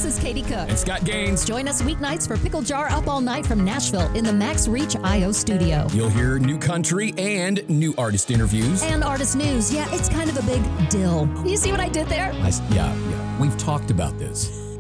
This is Katie Cook. And Scott Gaines. Join us weeknights for Pickle Jar Up All Night from Nashville in the Max Reach IO studio. You'll hear new country and new artist interviews. And artist news. Yeah, it's kind of a big deal. You see what I did there? Yeah. We've talked about this.